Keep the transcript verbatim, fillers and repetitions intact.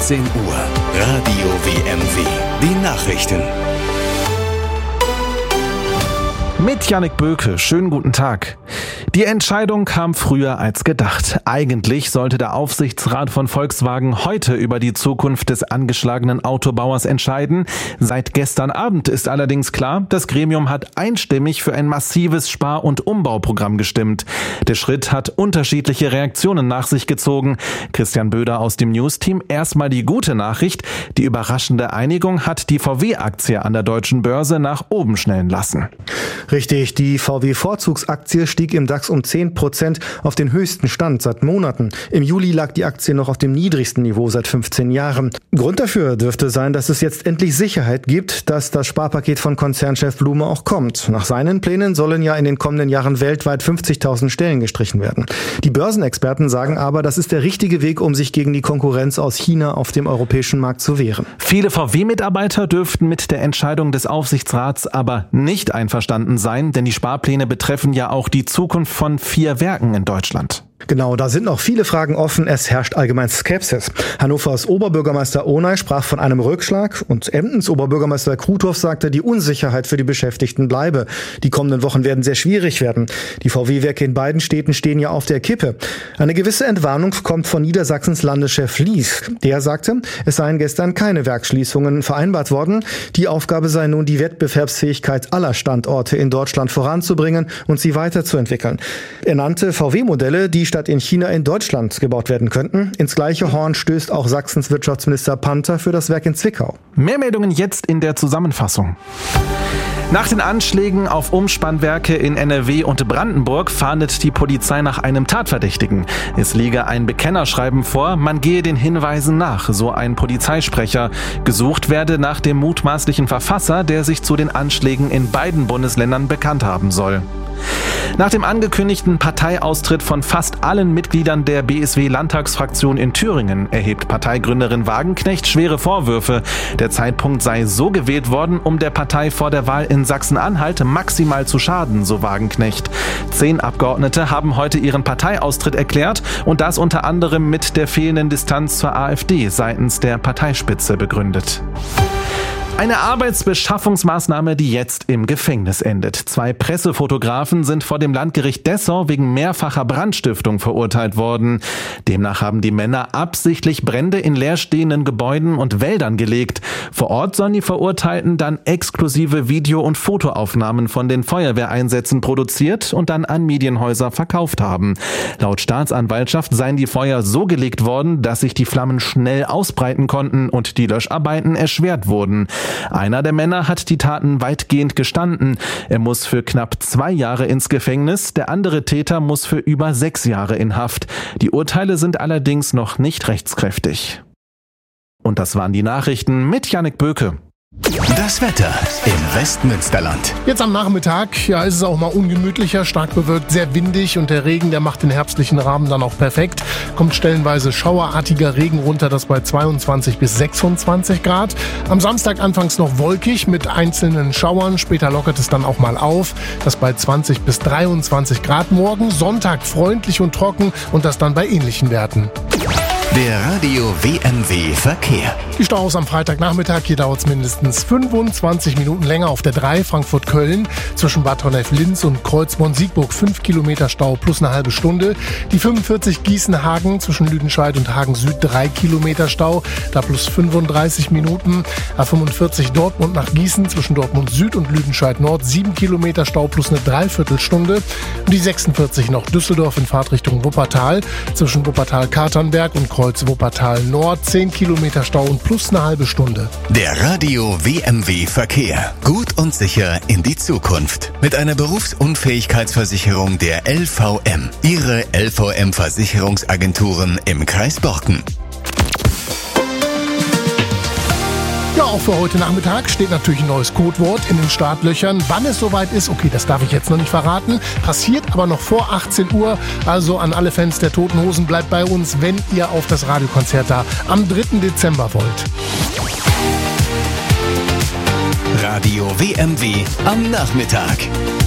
achtzehn Uhr. Radio W M W. Die Nachrichten. Mit Jannik Böke, schönen guten Tag. Die Entscheidung kam früher als gedacht. Eigentlich sollte der Aufsichtsrat von Volkswagen heute über die Zukunft des angeschlagenen Autobauers entscheiden. Seit gestern Abend ist allerdings klar, das Gremium hat einstimmig für ein massives Spar- und Umbauprogramm gestimmt. Der Schritt hat unterschiedliche Reaktionen nach sich gezogen. Christian Böder aus dem News-Team, erstmal die gute Nachricht. Die überraschende Einigung hat die V W-Aktie an der deutschen Börse nach oben schnellen lassen. Richtig, die V W-Vorzugsaktie stieg im DAX um zehn Prozent auf den höchsten Stand seit Monaten. Im Juli lag die Aktie noch auf dem niedrigsten Niveau seit fünfzehn Jahren. Grund dafür dürfte sein, dass es jetzt endlich Sicherheit gibt, dass das Sparpaket von Konzernchef Blume auch kommt. Nach seinen Plänen sollen ja in den kommenden Jahren weltweit fünfzigtausend Stellen gestrichen werden. Die Börsenexperten sagen aber, das ist der richtige Weg, um sich gegen die Konkurrenz aus China auf dem europäischen Markt zu wehren. Viele V W-Mitarbeiter dürften mit der Entscheidung des Aufsichtsrats aber nicht einverstanden sein, denn die Sparpläne betreffen ja auch die Zukunft von vier Werken in Deutschland. Genau, da sind noch viele Fragen offen. Es herrscht allgemein Skepsis. Hannovers Oberbürgermeister Onay sprach von einem Rückschlag und Emdens Oberbürgermeister Kruthoff sagte, die Unsicherheit für die Beschäftigten bleibe. Die kommenden Wochen werden sehr schwierig werden. Die V W-Werke in beiden Städten stehen ja auf der Kippe. Eine gewisse Entwarnung kommt von Niedersachsens Landeschef Lies. Der sagte, es seien gestern keine Werksschließungen vereinbart worden. Die Aufgabe sei nun, die Wettbewerbsfähigkeit aller Standorte in Deutschland voranzubringen und sie weiterzuentwickeln. Er nannte V W-Modelle, die statt in China in Deutschland gebaut werden könnten. Ins gleiche Horn stößt auch Sachsens Wirtschaftsminister Panther für das Werk in Zwickau. Mehr Meldungen jetzt in der Zusammenfassung. Nach den Anschlägen auf Umspannwerke in N R W und Brandenburg fahndet die Polizei nach einem Tatverdächtigen. Es liege ein Bekennerschreiben vor, man gehe den Hinweisen nach, so ein Polizeisprecher. Gesucht werde nach dem mutmaßlichen Verfasser, der sich zu den Anschlägen in beiden Bundesländern bekannt haben soll. Nach dem angekündigten Parteiaustritt von fast allen Mitgliedern der B S W-Landtagsfraktion in Thüringen erhebt Parteigründerin Wagenknecht schwere Vorwürfe. Der Zeitpunkt sei so gewählt worden, um der Partei vor der Wahl in Sachsen-Anhalt maximal zu schaden, so Wagenknecht. Zehn Abgeordnete haben heute ihren Parteiaustritt erklärt und das unter anderem mit der fehlenden Distanz zur AfD seitens der Parteispitze begründet. Eine Arbeitsbeschaffungsmaßnahme, die jetzt im Gefängnis endet. Zwei Pressefotografen sind vor dem Landgericht Dessau wegen mehrfacher Brandstiftung verurteilt worden. Demnach haben die Männer absichtlich Brände in leerstehenden Gebäuden und Wäldern gelegt. Vor Ort sollen die Verurteilten dann exklusive Video- und Fotoaufnahmen von den Feuerwehreinsätzen produziert und dann an Medienhäuser verkauft haben. Laut Staatsanwaltschaft seien die Feuer so gelegt worden, dass sich die Flammen schnell ausbreiten konnten und die Löscharbeiten erschwert wurden. Einer der Männer hat die Taten weitgehend gestanden. Er muss für knapp zwei Jahre ins Gefängnis, der andere Täter muss für über sechs Jahre in Haft. Die Urteile sind allerdings noch nicht rechtskräftig. Und das waren die Nachrichten mit Jannik Böke. Das Wetter im Westmünsterland. Jetzt am Nachmittag, ja, ist es auch mal ungemütlicher, stark bewölkt, sehr windig und der Regen, der macht den herbstlichen Rahmen dann auch perfekt. Kommt stellenweise schauerartiger Regen runter, das bei zweiundzwanzig bis sechsundzwanzig Grad. Am Samstag anfangs noch wolkig mit einzelnen Schauern, später lockert es dann auch mal auf, das bei zwanzig bis dreiundzwanzig Grad morgen. Sonntag freundlich und trocken und das dann bei ähnlichen Werten. Der Radio W M W Verkehr. Die Staus am Freitagnachmittag, hier dauert es mindestens fünfundzwanzig Minuten länger auf der drei Frankfurt-Köln. Zwischen Bad Honnef-Linz und Kreuzborn-Siegburg fünf Kilometer Stau plus eine halbe Stunde. Die fünfundvierzig Gießen-Hagen zwischen Lüdenscheid und Hagen-Süd drei Kilometer Stau, da plus fünfunddreißig Minuten. A fünfundvierzig Dortmund nach Gießen zwischen Dortmund Süd und Lüdenscheid Nord sieben Kilometer Stau plus eine Dreiviertelstunde. Und die sechsundvierzig noch Düsseldorf in Fahrtrichtung Wuppertal zwischen Wuppertal-Katernberg und Kreuz Wuppertal Nord zehn Kilometer Stau und plus eine halbe Stunde. Der Radio W M W Verkehr. Gut und sicher in die Zukunft. Mit einer Berufsunfähigkeitsversicherung der L V M. Ihre L V M-Versicherungsagenturen im Kreis Borken. Ja, auch für heute Nachmittag steht natürlich ein neues Codewort in den Startlöchern. Wann es soweit ist, okay, das darf ich jetzt noch nicht verraten. Passiert aber noch vor achtzehn Uhr. Also an alle Fans der Toten Hosen, bleibt bei uns, wenn ihr auf das Radiokonzert da am dritten Dezember wollt. Radio W M W am Nachmittag.